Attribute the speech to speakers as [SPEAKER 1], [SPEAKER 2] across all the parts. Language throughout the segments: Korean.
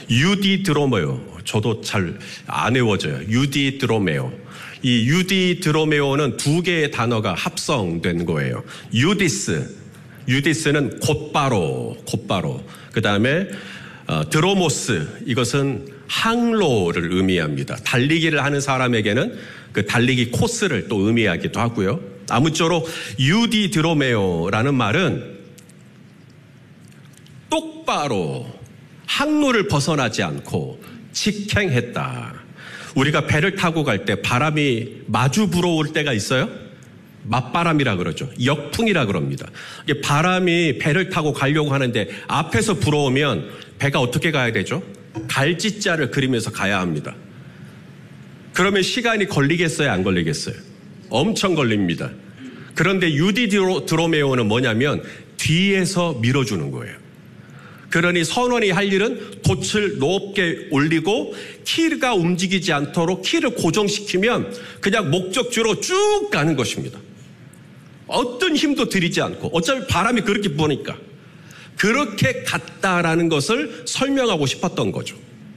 [SPEAKER 1] 유디드로메오. 저도 잘 안 외워져요. 유디드로메오. 이 유디드로메오는 두 개의 단어가 합성된 거예요. 유디스는 곧바로. 그 다음에 드로모스, 이것은 항로를 의미합니다. 달리기를 하는 사람에게는 그 달리기 코스를 또 의미하기도 하고요. 아무쪼록 유디드로메오라는 말은 똑바로 항로를 벗어나지 않고 직행했다. 우리가 배를 타고 갈 때 바람이 마주 불어올 때가 있어요? 맞바람이라 그러죠. 역풍이라 그럽니다. 바람이 배를 타고 가려고 하는데 앞에서 불어오면 배가 어떻게 가야 되죠? 갈짓자를 그리면서 가야 합니다. 그러면 시간이 걸리겠어요? 안 걸리겠어요? 엄청 걸립니다. 그런데 유디드로메오는 뭐냐면 뒤에서 밀어주는 거예요. 그러니 선원이 할 일은 돛을 높게 올리고 키가 움직이지 않도록 키를 고정시키면 그냥 목적지로 쭉 가는 것입니다. 어떤 힘도 들이지 않고 어차피 바람이 그렇게 부니까 그렇게 갔다라는 것을 설명하고 싶었던 거죠.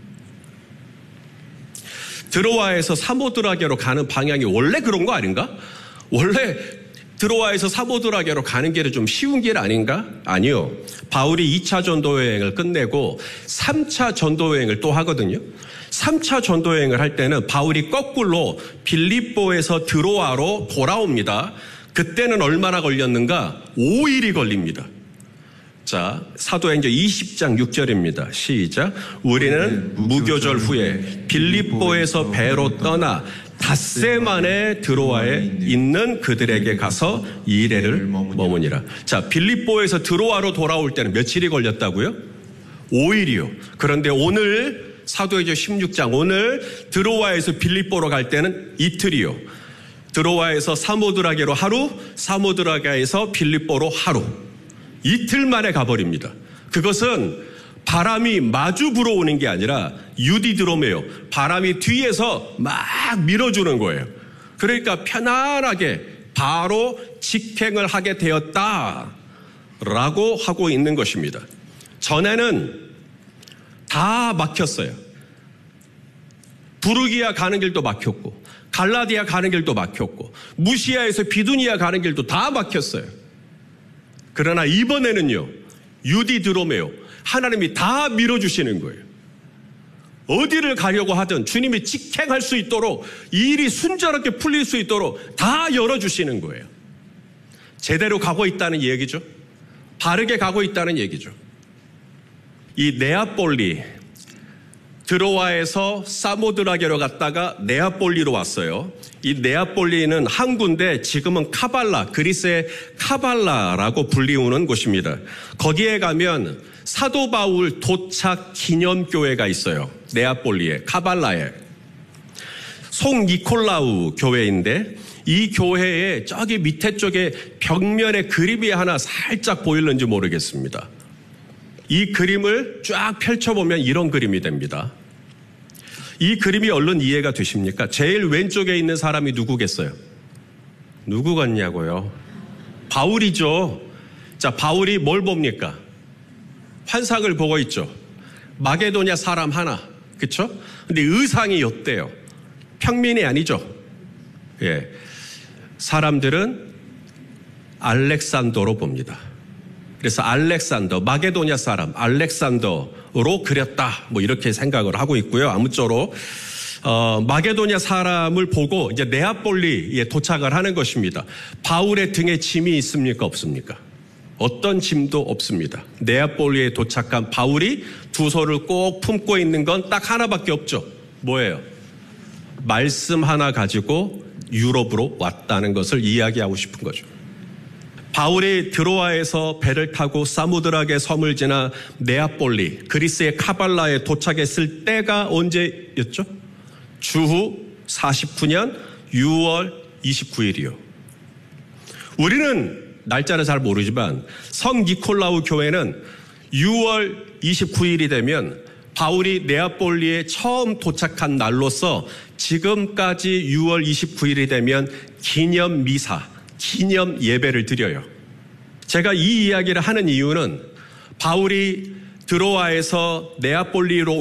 [SPEAKER 1] 드로아에서 사모드라게로 가는 방향이 원래 그런 거 아닌가? 원래 드로아에서 사모드라게로 가는 길은 좀 쉬운 길 아닌가? 아니요. 바울이 2차 전도 여행을 끝내고 3차 전도 여행을 또 하거든요. 3차 전도 여행을 할 때는 바울이 거꾸로 빌립보에서 드로아로 돌아옵니다. 그때는 얼마나 걸렸는가? 5일이 걸립니다. 자, 사도행전 20장 6절입니다. 시작. 우리는 무교절 후에 빌립보에서 배로 떠나 닷새 만에 드로아에 있는 그들에게 가서 2일을 머무니라. 자, 빌립보에서 드로아로 돌아올 때는 며칠이 걸렸다고요? 5일이요. 그런데 오늘 사도행전 16장 오늘 드로아에서 빌립보로 갈 때는 이틀이요. 드로아에서 사모드라게로 하루, 사모드라게에서 빌립보로 하루. 이틀 만에 가버립니다. 그것은 바람이 마주 불어오는 게 아니라 유디드로메오, 바람이 뒤에서 막 밀어주는 거예요. 그러니까 편안하게 바로 직행을 하게 되었다라고 하고 있는 것입니다. 전에는 다 막혔어요. 부르기아 가는 길도 막혔고 갈라디아 가는 길도 막혔고 무시아에서 비두니아 가는 길도 다 막혔어요. 그러나 이번에는요, 유디드로메오, 하나님이 다 밀어주시는 거예요. 어디를 가려고 하든 주님이 직행할 수 있도록 일이 순조롭게 풀릴 수 있도록 다 열어주시는 거예요. 제대로 가고 있다는 얘기죠. 바르게 가고 있다는 얘기죠. 이 네아폴리, 드로아에서 사모드라게로 갔다가 네아폴리로 왔어요. 이 네아폴리는 항구인데 지금은 카발라, 그리스의 카발라라고 불리우는 곳입니다. 거기에 가면 사도 바울 도착 기념교회가 있어요. 네아폴리에, 카발라에. 송 니콜라우 교회인데 이 교회에 저기 밑에 쪽에 벽면에 그림이 하나 살짝 보이는지 모르겠습니다. 이 그림을 쫙 펼쳐보면 이런 그림이 됩니다. 이 그림이 얼른 이해가 되십니까? 제일 왼쪽에 있는 사람이 누구겠어요? 누구 같냐고요? 바울이죠. 자, 바울이 뭘 봅니까? 환상을 보고 있죠. 마게도냐 사람 하나, 그쵸? 근데 의상이 옅대요. 평민이 아니죠. 예. 사람들은 알렉산더로 봅니다. 그래서 알렉산더, 마게도냐 사람, 알렉산더로 그렸다. 뭐 이렇게 생각을 하고 있고요. 아무쪼록, 마게도냐 사람을 보고 이제 네아폴리에 도착을 하는 것입니다. 바울의 등에 짐이 있습니까? 없습니까? 어떤 짐도 없습니다. 네아폴리에 도착한 바울이 두 손을 꼭 품고 있는 건 딱 하나밖에 없죠. 뭐예요? 말씀 하나 가지고 유럽으로 왔다는 것을 이야기하고 싶은 거죠. 바울이 드로아에서 배를 타고 사모드라게 섬을 지나 네아폴리, 그리스의 카발라에 도착했을 때가 언제였죠? 주후 49년 6월 29일이요. 우리는 날짜는 잘 모르지만 성 니콜라우 교회는 6월 29일이 되면 바울이 네아폴리에 처음 도착한 날로서 지금까지 6월 29일이 되면 기념 미사, 기념 예배를 드려요. 제가 이 이야기를 하는 이유는 바울이 드로아에서 네아폴리로